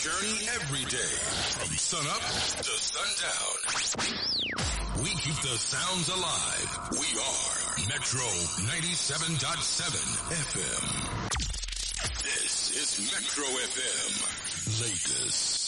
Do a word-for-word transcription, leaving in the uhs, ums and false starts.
journey every day from sun up to sundown. We keep the sounds alive. We are Metro ninety-seven point seven F M. This is Metro F M, Lagos.